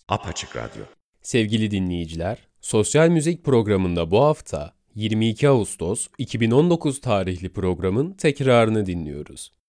Apaçık Radyo. Sevgili dinleyiciler, Sosyal Müzik programında bu hafta 22 Ağustos 2019 tarihli programın tekrarını dinliyoruz.